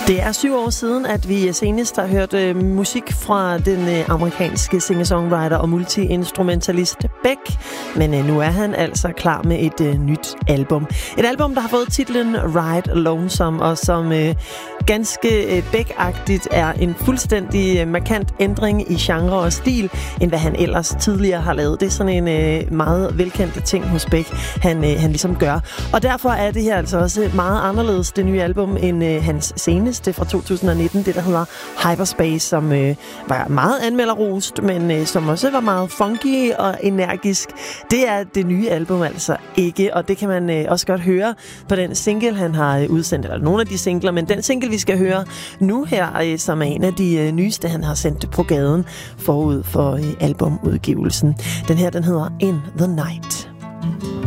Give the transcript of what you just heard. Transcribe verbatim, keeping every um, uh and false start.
Det er syv år siden, at vi senest har hørt øh, musik fra den øh, amerikanske singer-songwriter og multi-instrumentalist Beck. Men øh, nu er han altså klar med et øh, nyt album. Et album, der har fået titlen Ride Lonesome, og som øh, ganske øh, Beck-agtigt er en fuldstændig øh, markant ændring i genre og stil, end hvad han ellers tidligere har lavet. Det er sådan en øh, meget velkendt ting hos Beck, han, øh, han ligesom gør. Og derfor er det her altså også meget anderledes, det nye album, end øh, hans seneste fra to tusind nitten, det der hedder Hyperspace, som øh, var meget anmelderrost, men øh, som også var meget funky og energisk. Det er det nye album altså ikke, og det kan man øh, også godt høre på den single, han har øh, udsendt, eller nogle af de singler, men den single, vi skal høre nu her, øh, som er en af de øh, nyeste, han har sendt på gaden forud for øh, albumudgivelsen. Den her, den hedder In the Night.